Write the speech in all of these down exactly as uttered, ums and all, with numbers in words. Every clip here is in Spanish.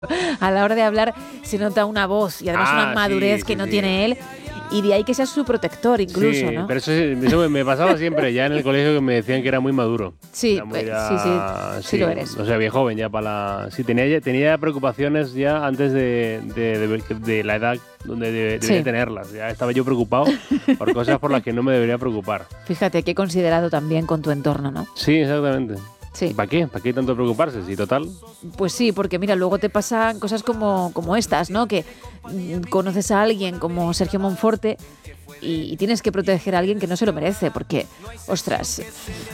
A la hora de hablar se nota una voz y además Ah, una madurez sí, que sí, no sí. tiene él. Y de ahí que sea su protector incluso, sí, ¿no? pero eso, eso me- me pasaba siempre, ya en el colegio que me decían que era muy maduro. Sí, Era muy pues, ya- sí, sí, sí lo eres. O sea, bien joven ya para la... Sí, tenía, ya- tenía preocupaciones ya antes de, de, de- de la edad donde de- debería Sí. tenerlas. Ya estaba yo preocupado por cosas por las que no me debería preocupar. Fíjate que he considerado también con tu entorno, ¿no? Sí, exactamente. Sí. ¿Para qué? ¿Para qué tanto preocuparse? Si total... Pues sí, porque mira, luego te pasan cosas como, como estas, ¿no? Que mm, conoces a alguien como Sergio Monforte y, y tienes que proteger a alguien que no se lo merece, porque, ostras,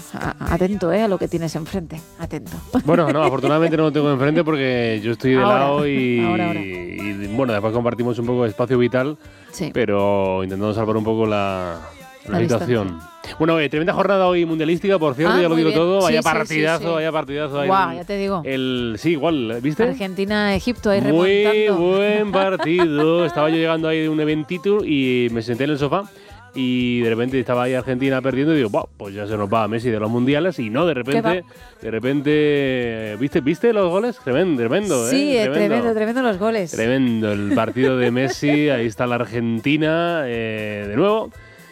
a- atento, ¿eh? A lo que tienes enfrente, atento. Bueno, no, afortunadamente no lo tengo enfrente porque yo estoy de Ahora, lado y, ahora, ahora. y, bueno, después compartimos un poco de espacio vital, Sí. pero intentando salvar un poco la, la La situación. Bueno, eh, tremenda jornada hoy mundialística, por cierto, Ah, ya lo muy digo bien. todo, Sí, vaya sí, sí, partidazo, sí. vaya partidazo. ahí Guau, el- ya te digo. El, sí, igual, ¿viste? Argentina-Egipto ahí Muy remontando. buen partido. Estaba yo llegando ahí de un eventito y me senté en el sofá y de repente estaba ahí Argentina perdiendo y digo, "Buah, pues ya se nos va Messi de los mundiales", y no, de repente, de repente, ¿viste, viste los goles? Tremendo, tremendo, Sí, ¿eh? eh, tremendo, tremendo los goles. Tremendo el partido de Messi, ahí está la Argentina eh, de nuevo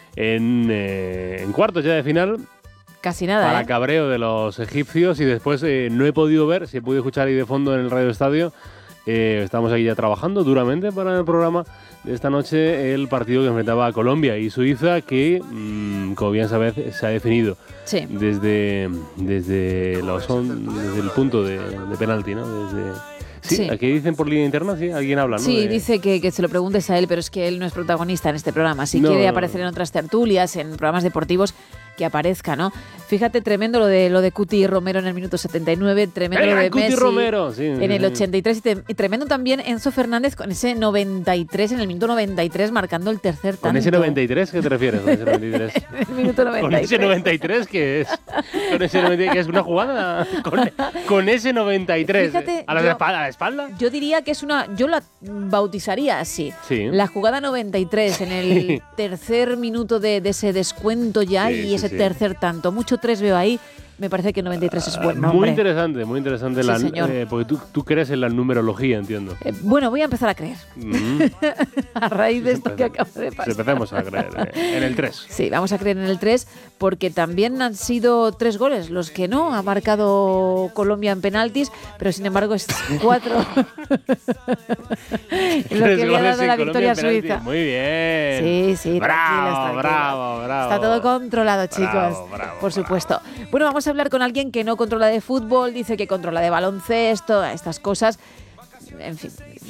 en, eh, en cuartos ya de final. Casi nada, Para ¿eh? cabreo de los egipcios, y después eh, no he podido ver, si he podido escuchar ahí de fondo en el Radio Estadio, eh, estamos aquí ya trabajando duramente para el programa de esta noche, el partido que enfrentaba a Colombia y Suiza, que, mmm, como bien sabes, se ha definido Sí. desde, desde, los, desde el punto de, de penalti, ¿no? Desde, sí, Sí. aquí dicen por línea interna, sí, alguien habla, ¿no? Sí, De- dice que, que se lo preguntes a él, pero es que él no es protagonista en este programa. Si No, quiere no, aparecer no. en otras tertulias, en programas deportivos, que aparezca, ¿no? Fíjate, tremendo lo de lo de Cuti Romero en el minuto setenta y nueve, tremendo ¡Eh, lo de Cuti Messi Romero! Sí, en sí, el sí. ochenta y tres y, te- y tremendo también Enzo Fernández con ese noventa y tres, en el minuto noventa y tres, marcando el tercer tanto. ¿Con ese noventa y tres qué te refieres? ¿Con ese noventa y tres? En el minuto noventa y tres. ¿Con ese noventa y tres qué es? ¿Con ese noventa y tres qué es? ¿Una jugada? Con, con ese noventa y tres. Fíjate, ¿A la, yo- espalda, ¿A la espalda? Yo diría que es una... Yo la bautizaría así. Sí. La jugada noventa y tres, en el tercer minuto de, de ese descuento ya, Sí, y sí, ese sí. tercer tanto. Mucho tres veo ahí. Me parece que noventa y tres es buen nombre. Muy interesante, muy interesante. Sí, la, señor. eh, porque tú, tú crees en la numerología, entiendo. Eh, bueno, voy a empezar a creer. Mm. A raíz de esto que Empecemos- acaba de pasar. Empecemos a creer eh, en el tres. Sí, vamos a creer en el tres, porque también han sido tres goles los que no ha marcado Colombia en penaltis, pero sin embargo es cuatro lo que le ha dado la victoria a Suiza. Muy bien. Sí, sí, bravo, tranquilos, tranquilos. bravo, bravo. Está todo controlado, chicos. Bravo, bravo, por bravo. supuesto. Bueno, vamos a hablar con alguien que no controla de fútbol, dice que controla de baloncesto, estas cosas. En fin,